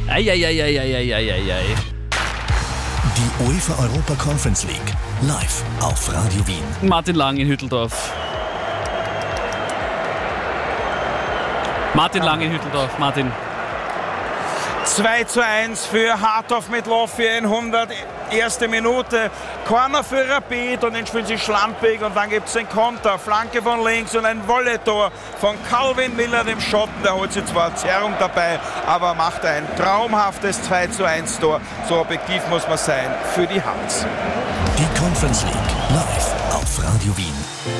Eieieiei. Die UEFA Europa Conference League live auf Radio Wien. Martin Lang in Hütteldorf. Martin. 2:1 für Hartov mit Loffi in 101. Minute. Corner für Rapid und den spielen sie schlampig und dann gibt es den Konter. Flanke von links und ein Volleytor von Calvin Miller, dem Schotten. Der holt sich zwar Zerrung dabei, aber macht ein traumhaftes 2:1 Tor. So objektiv muss man sein für die Hearts. Die Conference League live auf Radio Wien.